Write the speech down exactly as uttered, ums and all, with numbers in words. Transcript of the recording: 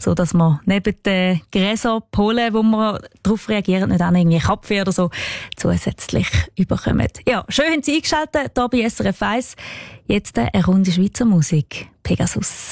so dass man neben den Gräser, Pollen, wo man darauf reagiert, nicht auch irgendwie Kaffee oder so zusätzlich überkommen. Ja, schön haben Sie eingeschaltet, hier bei S R F eins. Jetzt eine Runde Schweizer Musik. Pegasus.